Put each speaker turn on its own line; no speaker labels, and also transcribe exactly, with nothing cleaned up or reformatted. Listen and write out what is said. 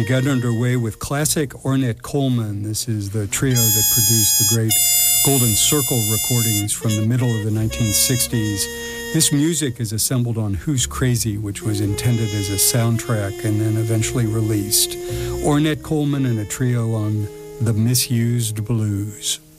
We got underway with classic Ornette Coleman. This is the trio that produced the great Golden Circle recordings from the middle of the nineteen sixties. This music is assembled on Who's Crazy, which was intended as a soundtrack and then eventually released. Ornette Coleman and a trio on The Misused Blues.